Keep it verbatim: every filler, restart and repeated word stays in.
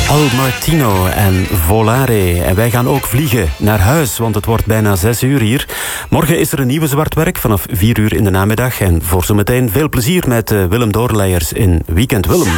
Al Martino en Volare. En wij gaan ook vliegen naar huis, want het wordt bijna zes uur hier. Morgen is er een nieuwe Zwartwerk vanaf vier uur in de namiddag. En voor zometeen veel plezier met Willem Doornleijers in Weekend Willem.